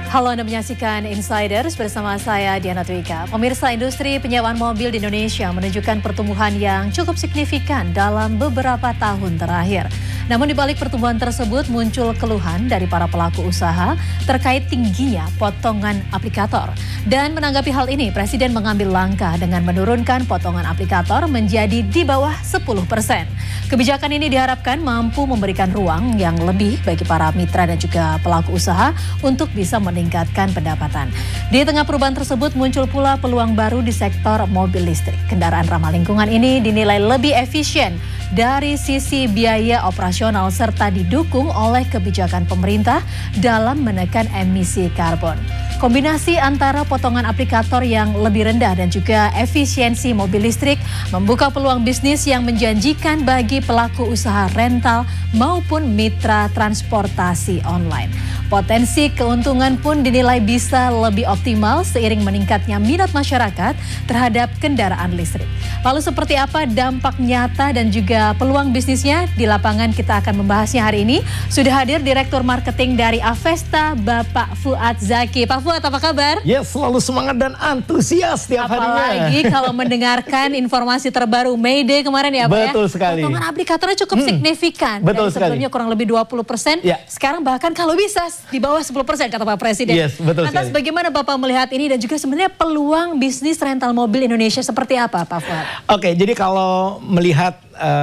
Halo, Anda menyaksikan Insiders bersama saya Diana Twika. Pemirsa, industri penyewaan mobil di Indonesia menunjukkan pertumbuhan yang cukup signifikan dalam beberapa tahun terakhir. Namun di balik pertumbuhan tersebut muncul keluhan dari para pelaku usaha terkait tingginya potongan aplikator. Dan menanggapi hal ini, Presiden mengambil langkah dengan menurunkan potongan aplikator menjadi di bawah 10%. Kebijakan ini diharapkan mampu memberikan ruang yang lebih bagi para mitra dan juga pelaku usaha untuk bisa meningkatkan pendapatan. Di tengah perubahan tersebut muncul pula peluang baru di sektor mobil listrik. Kendaraan ramah lingkungan ini dinilai lebih efisien dari sisi biaya operasional serta didukung oleh kebijakan pemerintah dalam menekan emisi karbon. Kombinasi antara potongan aplikator yang lebih rendah dan juga efisiensi mobil listrik membuka peluang bisnis yang menjanjikan bagi pelaku usaha rental maupun mitra transportasi online. Potensi keuntungan pun dinilai bisa lebih optimal seiring meningkatnya minat masyarakat terhadap kendaraan listrik. Lalu seperti apa dampak nyata dan juga peluang bisnisnya? Di lapangan kita akan membahasnya hari ini. Sudah hadir Direktur Marketing dari Avesta, Bapak Fuad Zaki. Pak Fuad, apa kabar? Ya, selalu semangat dan antusias tiap harinya. Apalagi kalau mendengarkan informasi terbaru May Day kemarin ya Pak ya. Betul sekali. Potongan aplikatornya cukup signifikan. Betul sekali. Sebelumnya kurang lebih 20%. Ya. Sekarang bahkan kalau bisa di bawah 10% kata Pak Presiden. Yes, betul Lantas sekali. bagaimana Bapak melihat ini dan juga sebenarnya peluang bisnis rental mobil Indonesia seperti apa Pak Fuad? Oke, jadi kalau melihat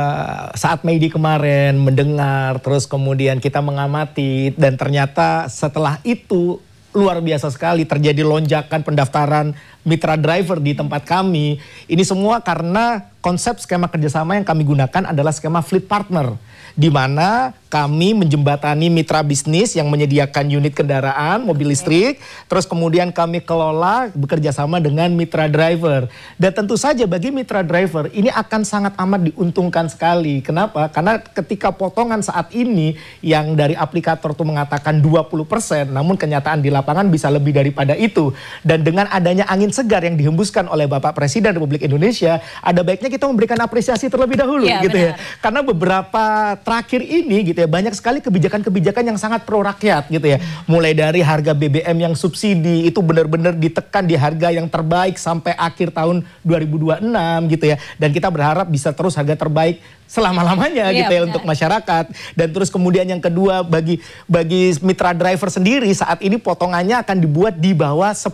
saat May Day kemarin, mendengar, terus kemudian kita mengamati dan ternyata setelah itu luar biasa sekali terjadi lonjakan pendaftaran mitra driver di tempat kami. Ini semua karena konsep skema kerjasama yang kami gunakan adalah skema fleet partner, di mana kami menjembatani mitra bisnis yang menyediakan unit kendaraan mobil listrik, terus kemudian kami kelola bekerja sama dengan mitra driver. Dan tentu saja bagi mitra driver ini akan sangat amat diuntungkan sekali. Kenapa? Karena ketika potongan saat ini yang dari aplikator itu mengatakan 20%, namun kenyataan di lapangan bisa lebih daripada itu. Dan dengan adanya angin segar yang dihembuskan oleh Bapak Presiden Republik Indonesia, ada baiknya kita memberikan apresiasi terlebih dahulu gitu ya. Karena beberapa terakhir ini gitu ya, banyak sekali kebijakan-kebijakan yang sangat pro rakyat gitu ya. Mulai dari harga BBM yang subsidi itu benar-benar ditekan di harga yang terbaik sampai akhir tahun 2026 gitu ya. Dan kita berharap bisa terus harga terbaik selama-lamanya gitu ya untuk masyarakat. Dan terus kemudian yang kedua bagi mitra driver sendiri saat ini potongannya akan dibuat di bawah 10%.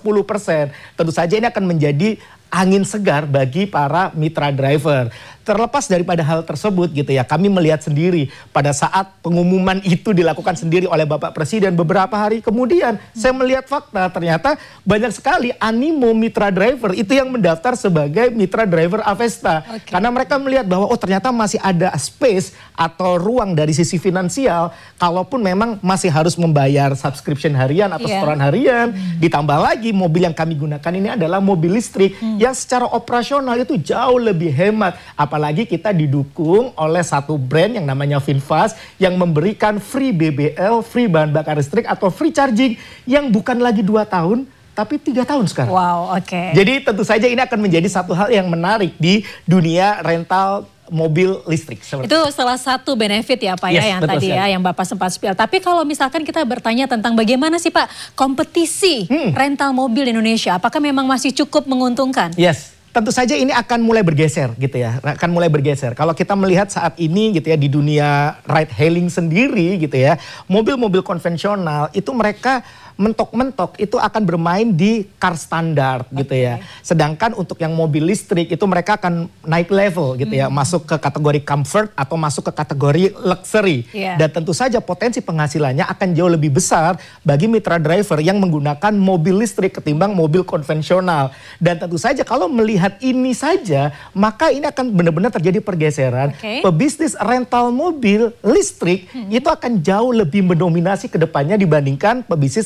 Tentu saja ini akan menjadi angin segar bagi para mitra driver. Terlepas daripada hal tersebut gitu ya, kami melihat sendiri pada saat pengumuman itu dilakukan sendiri oleh Bapak Presiden beberapa hari kemudian, saya melihat fakta ternyata banyak sekali animo mitra driver itu yang mendaftar sebagai mitra driver Avesta. Karena mereka melihat bahwa oh ternyata masih ada space atau ruang dari sisi finansial, kalaupun memang masih harus membayar subscription harian atau setoran harian, ditambah lagi mobil yang kami gunakan ini adalah mobil listrik yang secara operasional itu jauh lebih hemat. Apalagi kita didukung oleh satu brand yang namanya VinFast yang memberikan free BBL, free bahan bakar listrik atau free charging yang bukan lagi 2 tahun tapi 3 tahun sekarang. Wow, oke. Jadi tentu saja ini akan menjadi satu hal yang menarik di dunia rental mobil listrik. Itu salah satu benefit ya Pak ya yang tadi ya yang Bapak sempat spill. Tapi kalau misalkan kita bertanya tentang bagaimana sih Pak kompetisi rental mobil di Indonesia, apakah memang masih cukup menguntungkan? Yes. Tentu saja ini akan mulai bergeser gitu ya, akan mulai bergeser. Kalau kita melihat saat ini gitu ya di dunia ride hailing sendiri gitu ya, mobil-mobil konvensional itu mereka mentok-mentok itu akan bermain di car standar gitu ya. Sedangkan untuk yang mobil listrik itu mereka akan naik level gitu ya, masuk ke kategori comfort atau masuk ke kategori luxury. Dan tentu saja potensi penghasilannya akan jauh lebih besar bagi mitra driver yang menggunakan mobil listrik ketimbang mobil konvensional. Dan tentu saja kalau melihat ini saja, maka ini akan benar-benar terjadi pergeseran. Pebisnis rental mobil listrik itu akan jauh lebih mendominasi ke depannya dibandingkan pebisnis